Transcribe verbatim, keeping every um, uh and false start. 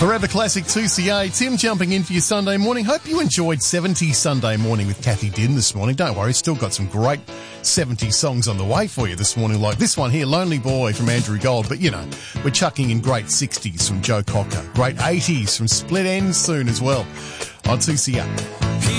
Forever Classic two C A. Tim jumping in for your Sunday morning. Hope you enjoyed seventies Sunday morning with Kathy Din this morning. Don't worry, still got some great seventies songs on the way for you this morning, like this one here, Lonely Boy from Andrew Gold. But, you know, we're chucking in great sixties from Joe Cocker, great eighties from Split Enz soon as well on two C A.